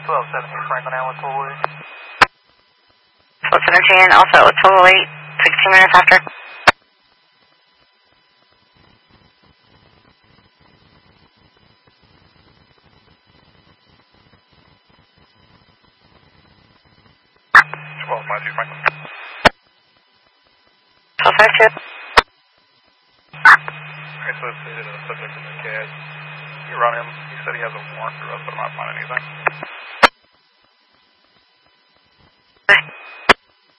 1270 Franklin Allen, Total 8. What's energy and also Total 8, 16 minutes after. 1252 Franklin. 1252. Okay, so it's the subject of the CAD. You run him. He said he has a warrant for us, but I'm not finding anything.